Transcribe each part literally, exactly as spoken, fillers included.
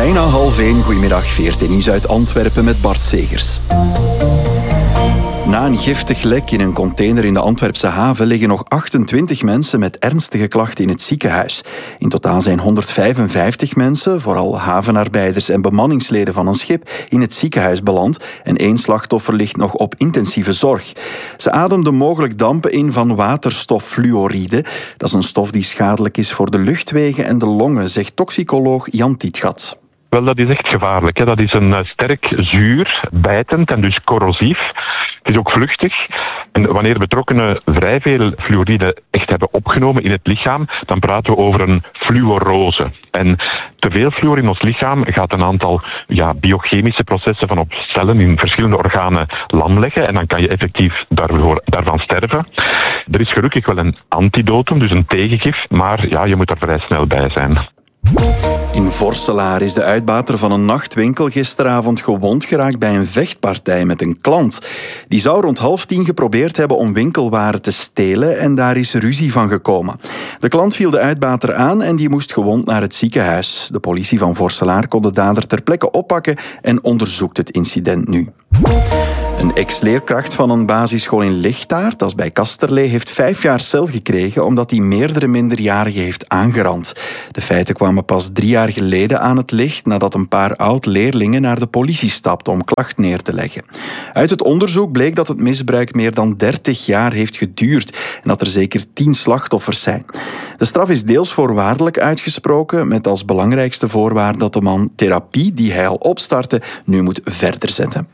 Bijna half één, goedemiddag, V R T Nieuws uit Antwerpen met Bart Segers. Na een giftig lek in een container in de Antwerpse haven liggen nog achtentwintig mensen met ernstige klachten in het ziekenhuis. In totaal zijn honderdvijfenvijftig mensen, vooral havenarbeiders en bemanningsleden van een schip, in het ziekenhuis beland en één slachtoffer ligt nog op intensieve zorg. Ze ademden mogelijk dampen in van waterstoffluoride. Dat is een stof die schadelijk is voor de luchtwegen en de longen, zegt toxicoloog Jan Tietgat. Wel, dat is echt gevaarlijk. Hè. Dat is een sterk zuur, bijtend en dus corrosief. Het is ook vluchtig. En wanneer betrokkenen vrij veel fluoride echt hebben opgenomen in het lichaam, dan praten we over een fluorose. En te veel fluor in ons lichaam gaat een aantal ja, biochemische processen van op cellen in verschillende organen lam leggen. En dan kan je effectief daarvoor, daarvan sterven. Er is gelukkig wel een antidotum, dus een tegengif, maar ja, je moet er vrij snel bij zijn. In Vorselaar is de uitbater van een nachtwinkel gisteravond gewond geraakt bij een vechtpartij met een klant. Die zou rond half tien geprobeerd hebben om winkelwaren te stelen en daar is ruzie van gekomen. De klant viel de uitbater aan en die moest gewond naar het ziekenhuis. De politie van Vorselaar kon de dader ter plekke oppakken en onderzoekt het incident nu. Een ex-leerkracht van een basisschool in Lichtaart, dat is bij Kasterlee, heeft vijf jaar cel gekregen omdat hij meerdere minderjarigen heeft aangerand. De feiten kwamen pas drie jaar geleden aan het licht nadat een paar oud-leerlingen naar de politie stapten om klacht neer te leggen. Uit het onderzoek bleek dat het misbruik meer dan dertig jaar heeft geduurd en dat er zeker tien slachtoffers zijn. De straf is deels voorwaardelijk uitgesproken, met als belangrijkste voorwaarde dat de man therapie die hij al opstartte nu moet verder zetten.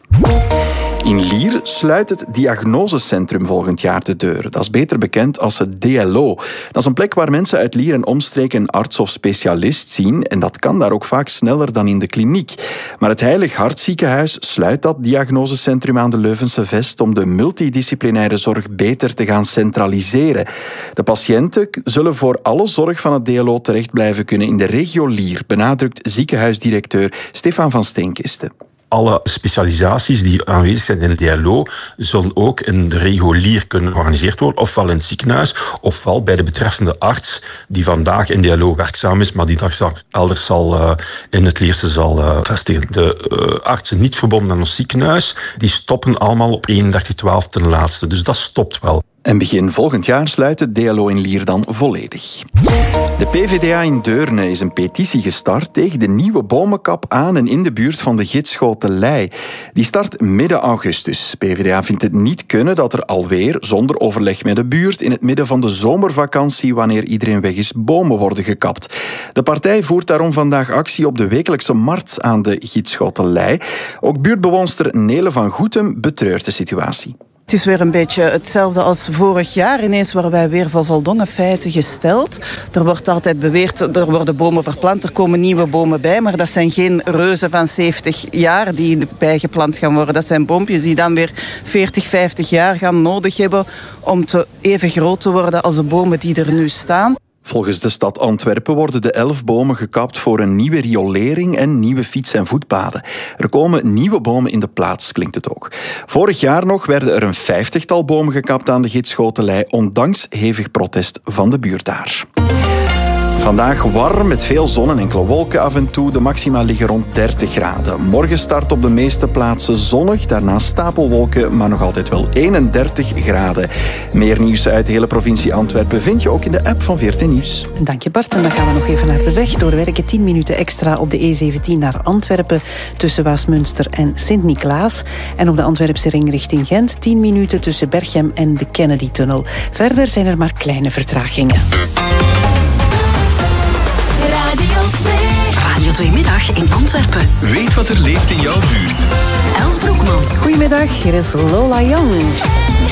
In Lier sluit het diagnosecentrum volgend jaar de deuren. Dat is beter bekend als het D L O. Dat is een plek waar mensen uit Lier en omstreken een arts of specialist zien en dat kan daar ook vaak sneller dan in de kliniek. Maar het Heilig Hartziekenhuis sluit dat diagnosecentrum aan de Leuvense Vest om de multidisciplinaire zorg beter te gaan centraliseren. De patiënten zullen voor alle zorg van het D L O terecht blijven kunnen in de regio Lier, benadrukt ziekenhuisdirecteur Stefan van Steenkisten. Alle specialisaties die aanwezig zijn in het D L O zullen ook in de regio Lier kunnen georganiseerd worden, ofwel in het ziekenhuis, ofwel bij de betreffende arts die vandaag in D L O werkzaam is, maar die elders zal uh, in het Lierse zal uh, vestigen. De uh, artsen niet verbonden aan ons ziekenhuis, die stoppen allemaal op eenendertig twaalf ten laatste. Dus dat stopt wel. En begin volgend jaar sluit het D L O in Lier dan volledig. De P V D A in Deurne is een petitie gestart tegen de nieuwe bomenkap aan en in de buurt van de Gidschotelij. Die start midden augustus. P V D A vindt het niet kunnen dat er alweer, zonder overleg met de buurt, in het midden van de zomervakantie, wanneer iedereen weg is, bomen worden gekapt. De partij voert daarom vandaag actie op de wekelijkse markt aan de Gidschotelij. Ook buurtbewoonster Nele van Goetem betreurt de situatie. Het is weer een beetje hetzelfde als vorig jaar. Ineens worden wij weer voor voldongen feiten gesteld. Er wordt altijd beweerd, er worden bomen verplant, er komen nieuwe bomen bij, maar dat zijn geen reuzen van zeventig jaar die bijgeplant gaan worden. Dat zijn boompjes die dan weer veertig, vijftig jaar gaan nodig hebben om te even groot te worden als de bomen die er nu staan. Volgens de stad Antwerpen worden de elf bomen gekapt voor een nieuwe riolering en nieuwe fiets- en voetpaden. Er komen nieuwe bomen in de plaats, klinkt het ook. Vorig jaar nog werden er een vijftigtal bomen gekapt aan de Gidschotelij, ondanks hevig protest van de buurt daar. Vandaag warm, met veel zon en enkele wolken af en toe. De maxima liggen rond dertig graden. Morgen start op de meeste plaatsen zonnig, daarna stapelwolken, maar nog altijd wel eenendertig graden. Meer nieuws uit de hele provincie Antwerpen vind je ook in de app van V R T Nieuws. Dank je Bart. En dan gaan we nog even naar de weg. Doorwerken tien minuten extra op de E zeventien naar Antwerpen tussen Waasmunster en Sint-Niklaas. En op de Antwerpse ring richting Gent tien minuten tussen Berchem en de Kennedy-tunnel. Verder zijn er maar kleine vertragingen. Radio twee Middag in Antwerpen. Weet wat er leeft in jouw buurt. Els Broekmans. Goedemiddag, hier is Lola Young.